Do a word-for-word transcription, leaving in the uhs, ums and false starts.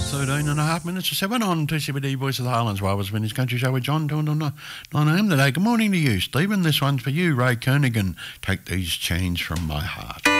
thirteen and a half minutes to seven on two C B D Voice of the Highlands, Wildwood's Vintage Country Show with John, doing on nine a m today. Good morning to you, Stephen. This one's for you, Ray Kernigan. Take these chains from my heart.